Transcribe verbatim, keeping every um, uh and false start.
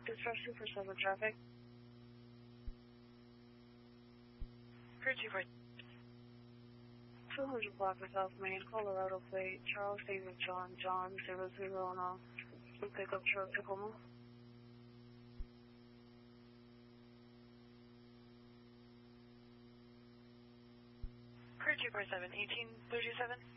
Dispatch two four seven traffic. Crew two four. two hundred block of South Main, Colorado plate, Charles David John, John, zero zero and all. Blue pickup truck, Tacoma. Crew two four seven, eighteen thirty-seven.